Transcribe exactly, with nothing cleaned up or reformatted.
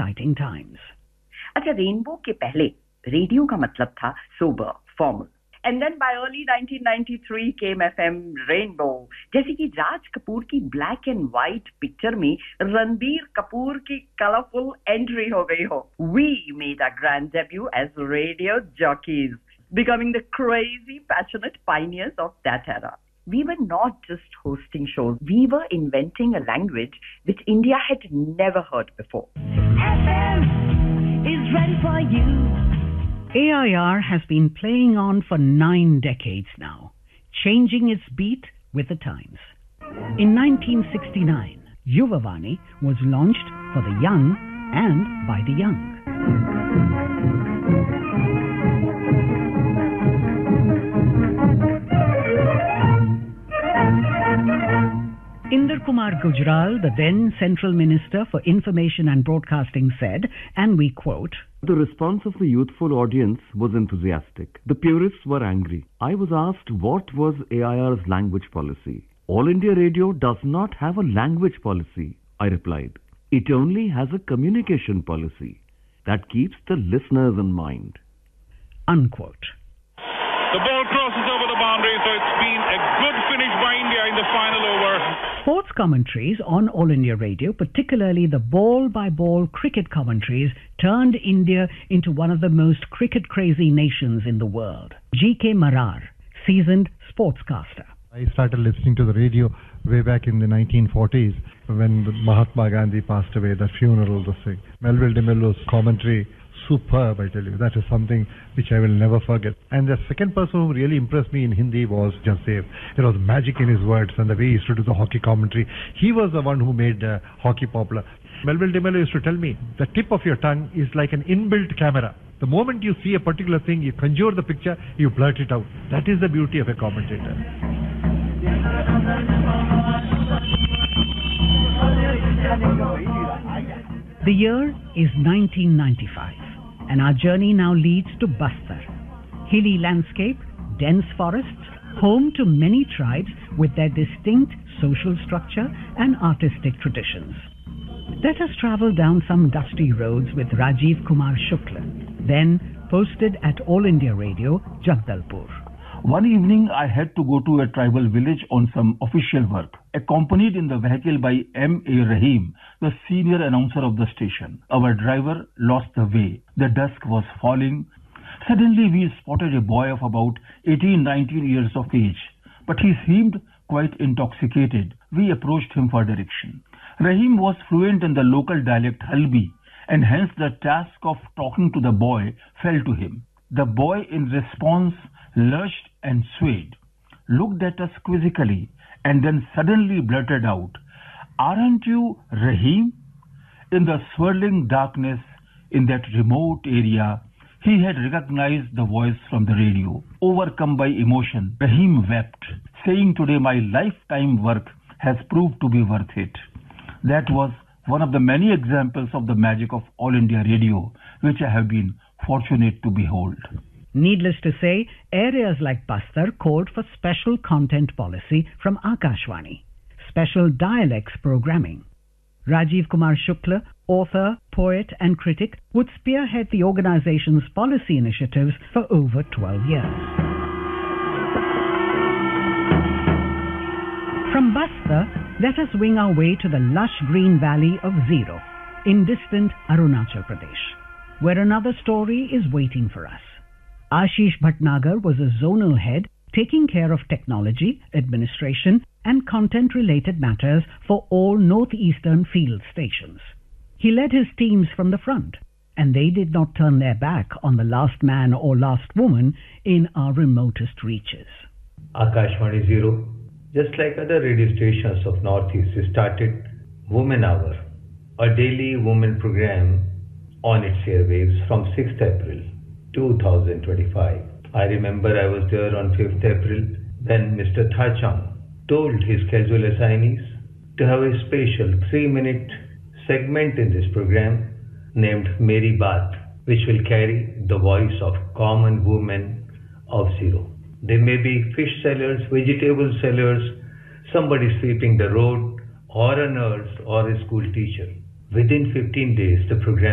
exciting times. अच्छा, rainbow के पहले रेडियो का मतलब था sober, formal. And then by early nineteen ninety-three came F M Rainbow. जैसे कि राज कपूर की ब्लैक एंड व्हाइट पिक्चर में रणबीर कपूर की कलरफुल एंट्री हो गई हो. We made our grand debut as radio jockeys, becoming the crazy, passionate pioneers of that era. We were not just hosting shows, we were inventing a language which India had never heard before. F M is ready for you. A I R has been playing on for nine decades now, changing its beat with the times. In nineteen sixty-nine, Yuvavani was launched for the young and by the young. Inder Kumar Gujral, the then Central Minister for Information and Broadcasting, said, and we quote, "The response of the youthful audience was enthusiastic. The purists were angry. I was asked what was A I R's language policy. All India Radio does not have a language policy, I replied. It only has a communication policy that keeps the listeners in mind." Unquote. The ball crosses over the boundary, so it's been a good finish by India in the final over. Sports commentaries on All India Radio, particularly the ball-by-ball cricket commentaries, turned India into one of the most cricket-crazy nations in the world. G K Marar, seasoned sportscaster. I started listening to the radio way back in the nineteen forties when Mahatma Gandhi passed away, the funeral, the thing. Melville DeMello's commentary, superb, I tell you. That is something which I will never forget. And the second person who really impressed me in Hindi was Jasdev. There was magic in his words and the way he used to do the hockey commentary. He was the one who made uh, hockey popular. Melville DeMello used to tell me, the tip of your tongue is like an inbuilt camera. The moment you see a particular thing, you conjure the picture, you blurt it out. That is the beauty of a commentator. The year is nineteen ninety-five, and our journey now leads to Bastar. Hilly landscape, dense forests, home to many tribes with their distinct social structure and artistic traditions. Let us travel down some dusty roads with Rajiv Kumar Shukla, then posted at All India Radio, Jagdalpur. One evening, I had to go to a tribal village on some official work, accompanied in the vehicle by M A Rahim, the senior announcer of the station. Our driver lost the way. The dusk was falling. Suddenly, we spotted a boy of about eighteen, nineteen years of age, but he seemed quite intoxicated. We approached him for direction. Rahim was fluent in the local dialect Halbi, and hence the task of talking to the boy fell to him. The boy, in response, lurched and swayed, looked at us quizzically, and then suddenly blurted out, "Aren't you Rahim?" In the swirling darkness in that remote area, he had recognized the voice from the radio. Overcome by emotion, Rahim wept, saying, "Today my lifetime work has proved to be worth it." That was one of the many examples of the magic of All India Radio, which I have been fortunate to behold. Needless to say, areas like Bastar called for special content policy from Akashvani, special dialects programming. Rajiv Kumar Shukla, author, poet and critic, would spearhead the organization's policy initiatives for over twelve years. From Bastar, let us wing our way to the lush green valley of Zero, in distant Arunachal Pradesh, where another story is waiting for us. Ashish Bhatnagar was a zonal head taking care of technology, administration and content-related matters for all northeastern field stations. He led his teams from the front, and they did not turn their back on the last man or last woman in our remotest reaches. Akashvani Zero, just like other radio stations of Northeast, started Women Hour, a daily women program on its airwaves from sixth April two thousand twenty-five. I remember I was there on fifth April when Mister Thachang told his casual assignees to have a special three-minute segment in this program named Meri Baat, which will carry the voice of common women of Zero. They may be fish sellers, vegetable sellers, somebody sweeping the road, or a nurse or a school teacher. Within fifteen days, the program